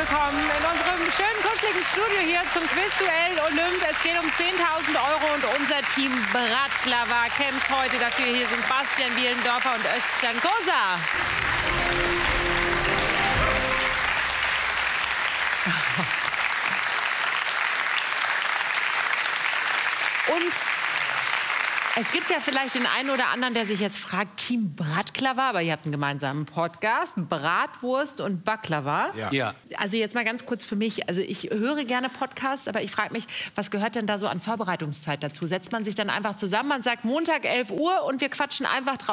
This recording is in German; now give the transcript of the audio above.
willkommen in unserem schönen, kuscheligen Studio hier zum Quizduell Olymp. Es geht um 10.000 € und unser Team Bratislava kämpft heute dafür. Hier sind Bastian Bielendorfer und Özcan Kosa. Und es gibt ja vielleicht den einen oder anderen, der sich jetzt fragt, Team Bratislava, aber ihr habt einen gemeinsamen Podcast, Bratwurst und Baklava. Ja. Also jetzt mal ganz kurz für mich, also ich höre gerne Podcasts, aber ich frage mich, was gehört denn da so an Vorbereitungszeit dazu? Setzt man sich dann einfach zusammen, man sagt Montag 11 Uhr und wir quatschen einfach drauf